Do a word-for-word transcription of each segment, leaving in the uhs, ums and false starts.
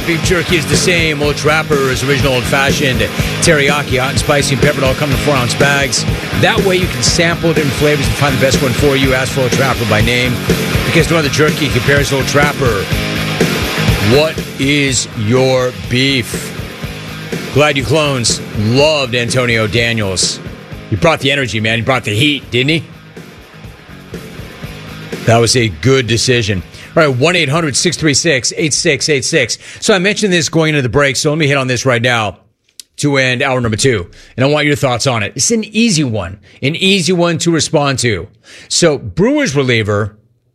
beef jerky is the same. Old Trapper's original old-fashioned teriyaki, hot and spicy and peppered, all come in four-ounce bags. That way you can sample different flavors and find the best one for you. Ask for Old Trapper by name, because no other jerky compares to Old Trapper. What is your beef? Glad You Clones loved Antonio Daniels. He brought the energy, man. He brought the heat, didn't he? That was a good decision. All right, one eight hundred six three six eight six eight six. So I mentioned this going into the break, so let me hit on this right now to end hour number two. And I want your thoughts on it. It's an easy one, an easy one to respond to. So Brewers reliever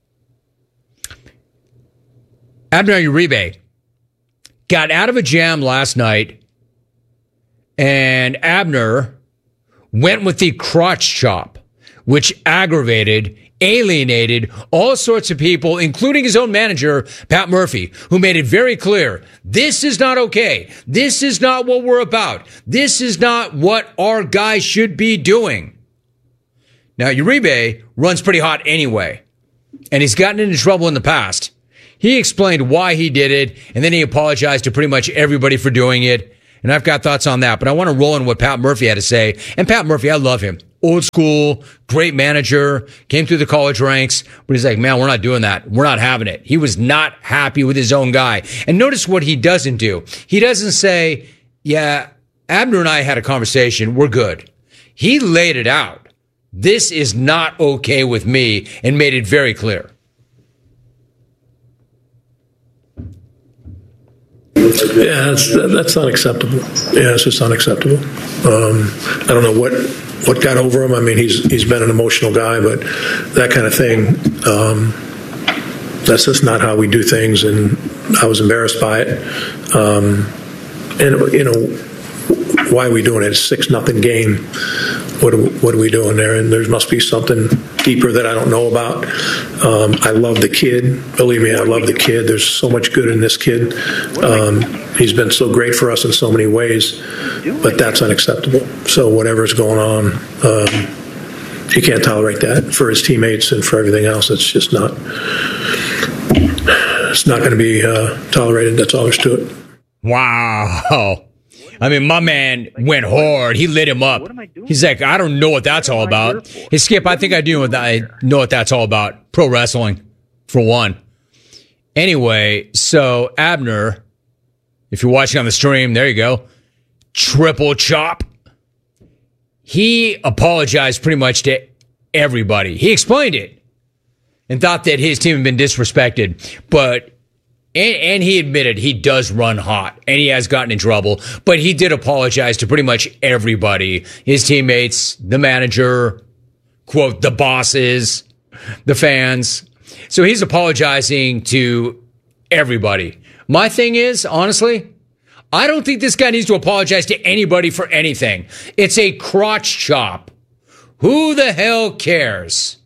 Abner Uribe got out of a jam last night, and Abner went with the crotch chop, which aggravated, alienated all sorts of people, including his own manager, Pat Murphy, who made it very clear, this is not okay. This is not what we're about. This is not what our guys should be doing. Now, Uribe runs pretty hot anyway, and he's gotten into trouble in the past. He explained why he did it, and then he apologized to pretty much everybody for doing it. And I've got thoughts on that, but I want to roll in what Pat Murphy had to say. And Pat Murphy, I love him. Old school, great manager, came through the college ranks, but he's like, man, we're not doing that. We're not having it. He was not happy with his own guy. And notice what he doesn't do. He doesn't say, yeah, Abner and I had a conversation. We're good. He laid it out. This is not okay with me, and made it very clear. Yeah, that's, that's unacceptable. Yeah, it's just unacceptable. Um, I don't know what what got over him. I mean, he's he's been an emotional guy, but that kind of thing, um, that's just not how we do things, and I was embarrassed by it. Um, and, you know, why are we doing it? It's a six nothing game. What are, what are we doing there? And there must be something deeper that I don't know about. Um, I love the kid. Believe me, I love the kid. There's so much good in this kid. Um, he's been so great for us in so many ways, but that's unacceptable. So whatever's going on, um, you can't tolerate that for his teammates and for everything else. It's just not, it's not going to be uh, tolerated. That's all there's to it. Wow. I mean, my man went hard. He lit him up. He's like, I don't know what that's all about. Hey, Skip, I think I do know what that, I know what that's all about. Pro wrestling, for one. Anyway, so Abner, if you're watching on the stream, there you go. Triple chop. He apologized pretty much to everybody. He explained it and thought that his team had been disrespected. But And, and he admitted he does run hot, and he has gotten in trouble, but he did apologize to pretty much everybody, his teammates, the manager, quote, the bosses, the fans. So he's apologizing to everybody. My thing is, honestly, I don't think this guy needs to apologize to anybody for anything. It's a crotch chop. Who the hell cares?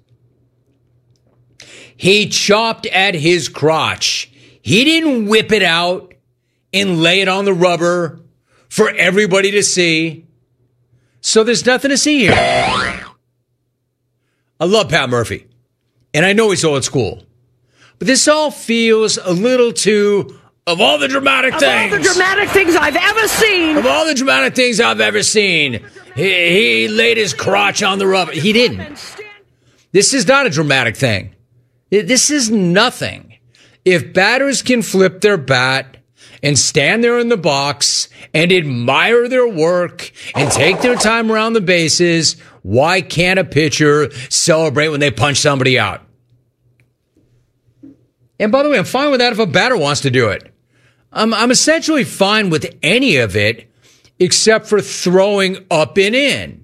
He chopped at his crotch. He didn't whip it out and lay it on the rubber for everybody to see. So there's nothing to see here. I love Pat Murphy, and I know he's old school. But this all feels a little too, of all the dramatic of things. Of all the dramatic things I've ever seen. Of all the dramatic things I've ever seen. He, he laid his crotch on the rubber. He didn't. This is not a dramatic thing. This is nothing. If batters can flip their bat and stand there in the box and admire their work and take their time around the bases, why can't a pitcher celebrate when they punch somebody out? And by the way, I'm fine with that if a batter wants to do it. I'm, I'm essentially fine with any of it except for throwing up and in.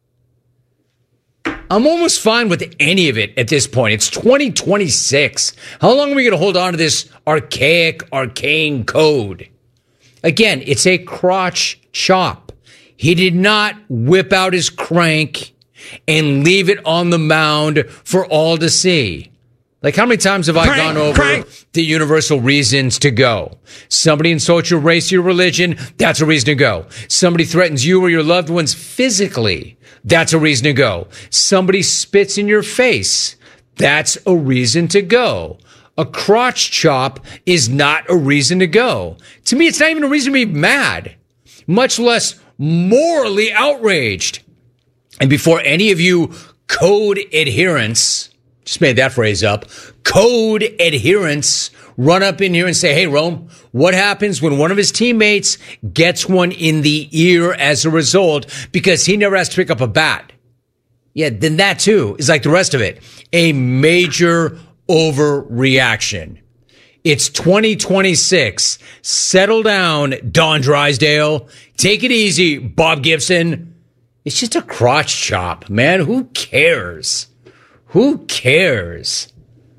I'm almost fine with any of it at this point. It's twenty twenty-six. How long are we going to hold on to this archaic, arcane code? Again, it's a crotch chop. He did not whip out his crank and leave it on the mound for all to see. Like, how many times have I crank, gone over crank. the universal reasons to go? Somebody insults your race, your religion, that's a reason to go. Somebody threatens you or your loved ones physically, that's a reason to go. Somebody spits in your face, that's a reason to go. a crotch chop is not a reason to go. To me, it's not even a reason to be mad, much less morally outraged. And before any of you code adherents, just made that phrase up, code adherents run up in here and say, hey, Rome, what happens when one of his teammates gets one in the ear as a result because he never has to pick up a bat? Yeah, then that too is like the rest of it, a major overreaction. It's twenty twenty-six. Settle down, Don Drysdale. Take it easy, Bob Gibson. It's just a crotch chop, man. Who cares? Who cares?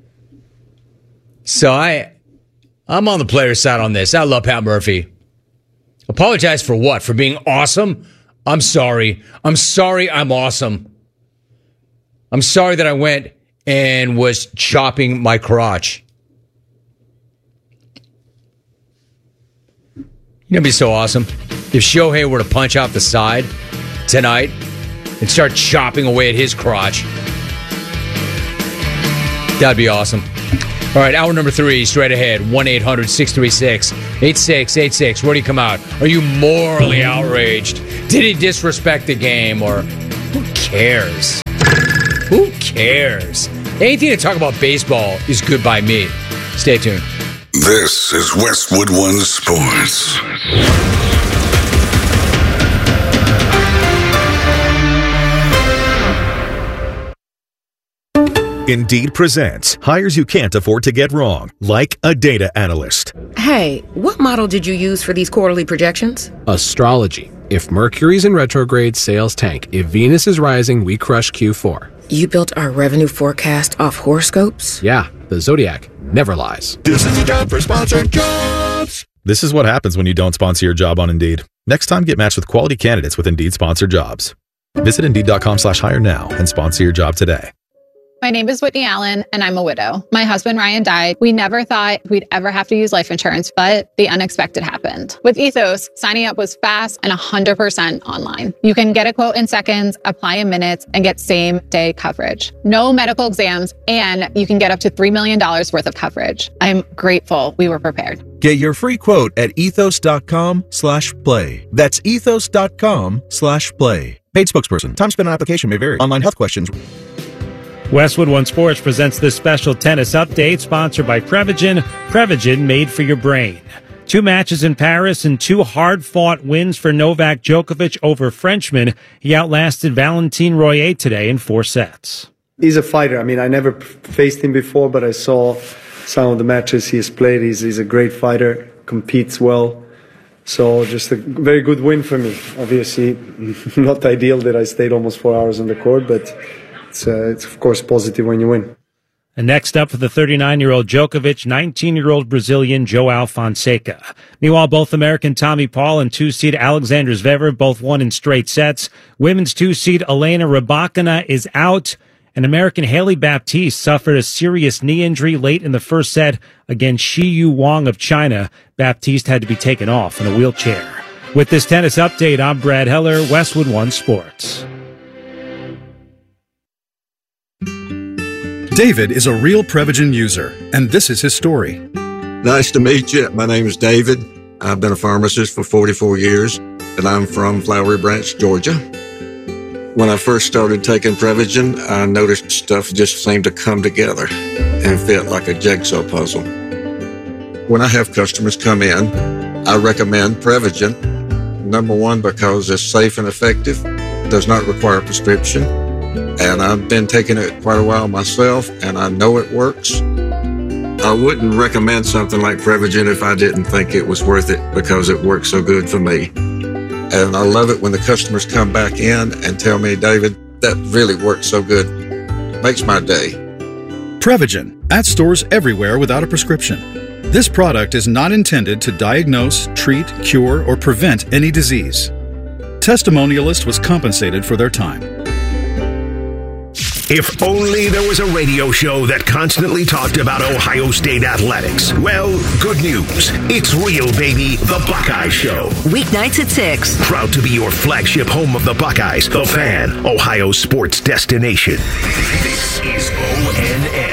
So I, I'm on the player's side on this. I love Pat Murphy. Apologize for what? For being awesome? I'm sorry. I'm sorry I'm awesome. I'm sorry that I went and was chopping my crotch. You know, it'd be so awesome if Shohei were to punch out the side tonight and start chopping away at his crotch. That'd be awesome. All right, hour number three, straight ahead. one eight hundred six three six eight six eight six. Where do you come out? Are you morally outraged? Did he disrespect the game? Or who cares? Who cares? Anything to talk about baseball is good by me. Stay tuned. This is Westwood One Sports. Indeed presents hires you can't afford to get wrong, like a data analyst. Hey, what model did you use for these quarterly projections? Astrology. If Mercury's in retrograde, sales tank. If Venus is rising, we crush Q four. You built our revenue forecast off horoscopes? Yeah, the Zodiac never lies. This is the job for sponsored jobs. This is what happens when you don't sponsor your job on Indeed. Next time, get matched with quality candidates with Indeed sponsored jobs. Visit Indeed.com slash hire now and sponsor your job today. My name is Whitney Allen, and I'm a widow. My husband, Ryan, died. We never thought we'd ever have to use life insurance, but the unexpected happened. With Ethos, signing up was fast and one hundred percent online. You can get a quote in seconds, apply in minutes, and get same-day coverage. No medical exams, and you can get up to three million dollars worth of coverage. I'm grateful we were prepared. Get your free quote at ethos.com slash play. That's ethos.com slash play. Paid spokesperson. Time spent on application may vary. Online health questions. Westwood One Sports presents this special tennis update sponsored by Prevagen. Prevagen made for your brain. Two matches in Paris and two hard-fought wins for Novak Djokovic over Frenchman. He outlasted Valentin Royer today in four sets. He's a fighter. I mean, I never faced him before, but I saw some of the matches he has played. He's, he's a great fighter, competes well. So just a very good win for me. Obviously, not ideal that I stayed almost four hours on the court, but It's, uh, it's, of course, positive when you win. And next up for the thirty-nine-year-old Djokovic, nineteen-year-old Brazilian Joao Fonseca. Meanwhile, both American Tommy Paul and two-seed Alexander Zverev both won in straight sets. Women's two-seed Elena Rybakina is out. And American Haley Baptiste suffered a serious knee injury late in the first set against Shi Yu Wang of China. Baptiste had to be taken off in a wheelchair. With this tennis update, I'm Brad Heller, Westwood One Sports. David is a real Prevagen user, and this is his story. Nice to meet you. My name is David. I've been a pharmacist for forty-four years, and I'm from Flowery Branch, Georgia. When I first started taking Prevagen, I noticed stuff just seemed to come together and fit like a jigsaw puzzle. When I have customers come in, I recommend Prevagen. Number one, because it's safe and effective, does not require a prescription. And I've been taking it quite a while myself, and I know it works. I wouldn't recommend something like Prevagen if I didn't think it was worth it because it works so good for me. And I love it when the customers come back in and tell me, David, that really works so good. Makes my day. Prevagen, at stores everywhere without a prescription. This product is not intended to diagnose, treat, cure, or prevent any disease. Testimonialist was compensated for their time. If only there was a radio show that constantly talked about Ohio State athletics. Well, good news. It's real, baby. The Buckeye Show. Weeknights at six. Proud to be your flagship home of the Buckeyes. The Fan, Ohio sports destination. This is O N N.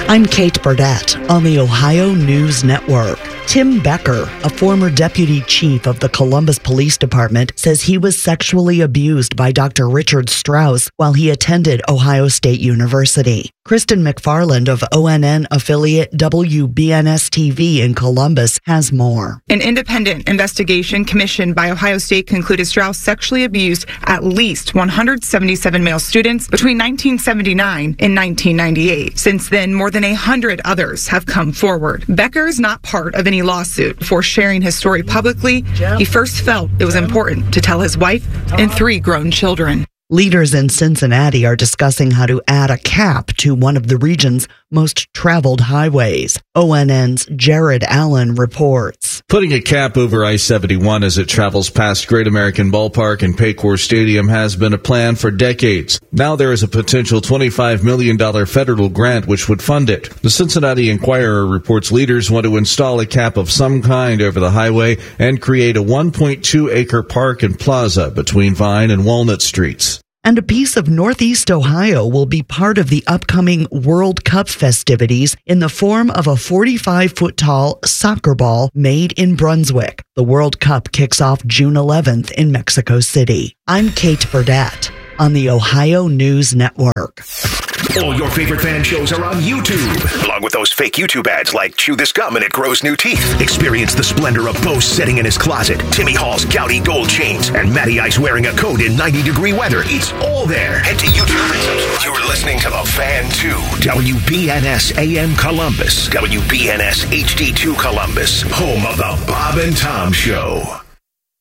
I'm Kate Burdett on the Ohio News Network. Tim Becker, a former deputy chief of the Columbus Police Department, says he was sexually abused by Doctor Richard Strauss while he attended Ohio State University. Kristen McFarland of O N N affiliate W B N S T V in Columbus has more. An independent investigation commissioned by Ohio State concluded Strauss sexually abused at least one hundred seventy-seven male students between nineteen seventy-nine and nineteen ninety-eight. Since then, more than one hundred others have come forward. Becker is not part of any lawsuit. Before sharing his story publicly, he first felt it was important to tell his wife and three grown children. Leaders in Cincinnati are discussing how to add a cap to one of the region's most traveled highways. O N N's Jared Allen reports. Putting a cap over I seventy-one as it travels past Great American Ballpark and Paycor Stadium has been a plan for decades. Now there is a potential twenty-five million dollars federal grant which would fund it. The Cincinnati Enquirer reports leaders want to install a cap of some kind over the highway and create a one point two acre park and plaza between Vine and Walnut Streets. And a piece of Northeast Ohio will be part of the upcoming World Cup festivities in the form of a forty-five foot tall soccer ball made in Brunswick. The World Cup kicks off June eleventh in Mexico City. I'm Kate Burdett on the Ohio News Network. All your favorite fan shows are on YouTube, along with those fake YouTube ads like Chew This Gum and It Grows New Teeth. Experience the splendor of Bo sitting in his closet, Timmy Hall's gouty gold chains, and Matty Ice wearing a coat in ninety degree weather. It's all there. Head to YouTube and subscribe. You're listening to The Fan two, W B N S A M Columbus, W B N S H D two Columbus, home of the Bob and Tom Show.